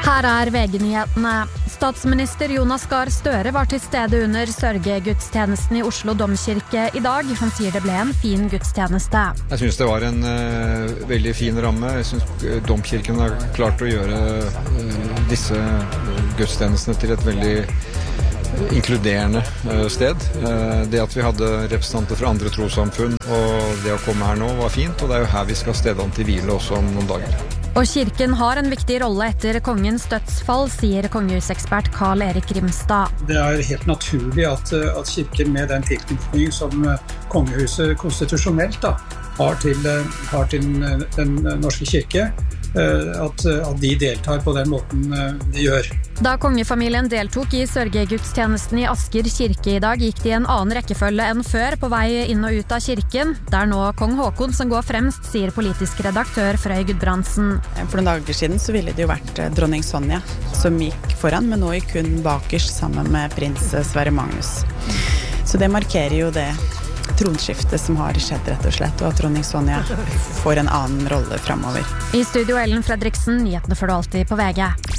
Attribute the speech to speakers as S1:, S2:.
S1: Her VG-nyhetene. Statsminister Jonas Gahr Støre var til stede under sørgegudstjenesten i Oslo Domkirke i dag. Han sier det ble en fin gudstjeneste.
S2: Jeg synes det var en veldig fin ramme. Jeg synes Domkirken har klart å gjøre disse gudstjenestene til et veldig inkluderende sted. Det at vi hadde representanter fra andre trossamfunn og det å komme her nå var fint, og det er jo her vi skal stedene til hvile også om noen dager.
S1: Og kirken har en viktig rolle etter kongens dødsfall, sier kongehusekspert Karl Erik Grimstad.
S3: Det er helt naturlig at kirken med den tilknytning som kongehuset konstitusjonelt har til den norske kirke, at de deltar på den måten de gjør.
S1: Da kongefamilien deltok i sørgegudstjenesten i Asker kirke i dag, gikk de en annen rekkefølge enn før på vei inn og ut av kirken. Det er nå kong Håkon som går fremst, sier politisk redaktør Frøy Gudbrandsen.
S4: For noen dager siden så ville det jo vært dronning Sonja som gikk foran, men nå gikk hun bakerst sammen med prins Sverre Magnus. Så det markerer jo det tronskiftet som har skjedd rett og slett, og at dronning Sonja får en annen rolle fremover.
S1: I studio Ellen Fredriksen, nyhetene får du alltid på VG.